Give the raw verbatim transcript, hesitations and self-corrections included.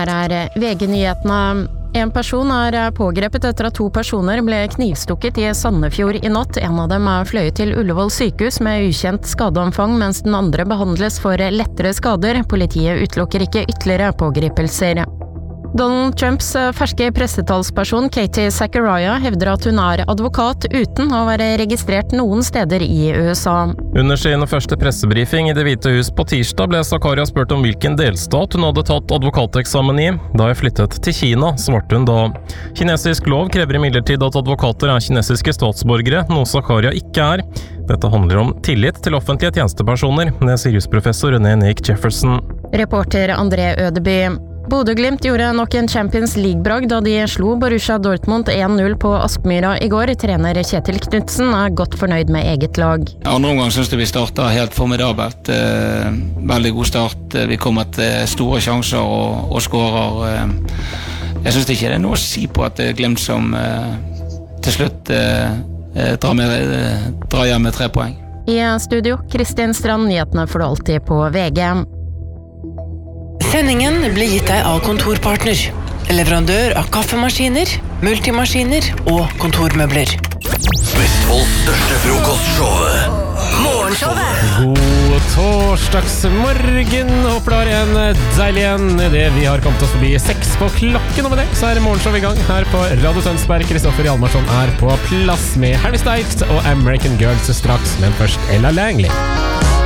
Her er V G-nyhetene. En person er pågrepet etter at to personer ble knivstukket i Sandefjord i natt. En av dem er fløyet til Ullevål sykehus med ukjent skadeomfang, mens den andre behandles for lettere skader. Politiet utelukker ikke ytterligere pågripelser. Donald Trumps ferske pressetalsperson Katie Zachariah hevder at hun er advokat uten å være registrert noen steder i U S A. Under sin første pressebrifing i Det hvite hus på tirsdag ble Zachariah spurt om hvilken delstat hun hadde tatt advokateksamen i. Da jeg flyttet til Kina, svarte hun da. Kinesisk lov krever imidlertid at advokater er kinesiske statsborgere, noe Zachariah ikke er. Dette handler om tillit til offentlige tjenestepersoner, det sier jusprofessor René Nick Jefferson. Reporter André Ødeby. Bodø/Glimt gjorde nok en Champions League-bragd da de slo Borussia Dortmund en null på Aspmyra i går. Trener Kjetil Knutsen er godt fornøyd med eget lag. Andre omgang synes jeg vi startet helt formidabelt. Eh, veldig god start. Vi kommer til store sjanser og, og skårer. Eh, jeg synes ikke det er noe å si på at det er Glimt som eh, til slutt eh, drar, med, eh, drar hjem med tre poeng. I studio, Kristin Strand, nyhetene får du alltid på V G. Sendingen blir gitt deg av Kontorpartner, leverandør av kaffemaskiner, multimaskiner og kontormøbler. Vestfolds største frokostshowet. Morgenshowet. God torsdagsmorgen. Håper du har en deilig en. Det vi har kommet oss forbi seks på klokken, og med det så er morgenshow i gang her på Radio Tønsberg. Kristoffer Hjalmarsson er på plass med Harry Styles og American Girls straks, men først Ella Langley.